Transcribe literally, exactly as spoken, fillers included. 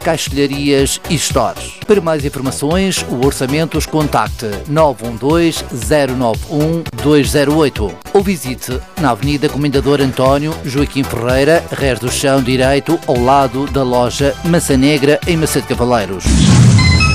caixilharias e stores. Para mais informações, o orçamentos contacte nove um dois, zero nove um, dois zero oito ou visite na Avenida Comendador António Joaquim Ferreira, Rés do Chão Direito, ao lado da loja Maçã Negra, em Macedo Cavaleiros.